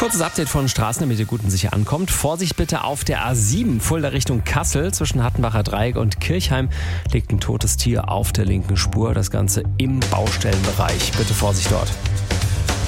Kurzes Update von Straßen, damit ihr gut und sicher ankommt. Vorsicht bitte auf der A7, Fulda Richtung Kassel. Zwischen Hattenbacher Dreieck und Kirchheim liegt ein totes Tier auf der linken Spur. Das Ganze im Baustellenbereich. Bitte Vorsicht dort.